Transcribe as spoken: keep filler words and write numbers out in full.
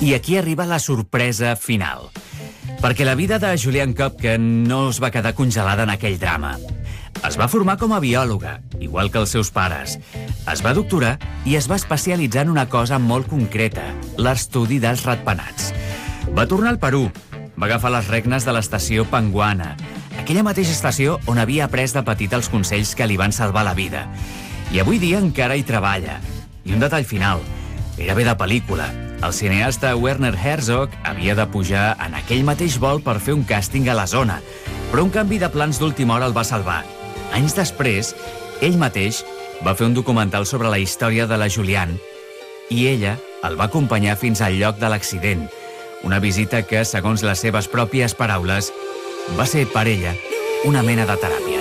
I aquí arriba la sorpresa final. Perquè la vida de Juliane Koepke no es va quedar congelada en aquell drama. Es va formar com a biòloga, igual que els seus pares. Es va doctorar i es va especialitzar en una cosa molt concreta, l'estudi dels ratpenats. Va tornar al Perú, va agafar les regnes de l'estació Panguana, aquella mateixa estació on havia après de petit els consells que li van salvar la vida. I avui dia encara hi treballa. I un detall final, era bé de pel·lícula. El cineasta Werner Herzog havia de pujar en aquell mateix vol per fer un càsting a la zona, però un canvi de plans d'última hora el va salvar. Anys després, ell mateix va fer un documental sobre la història de la Juliane i ella el va acompanyar fins al lloc de l'accident. Una visita que, segons les seves pròpies paraules, va ser per ella una mena de teràpia.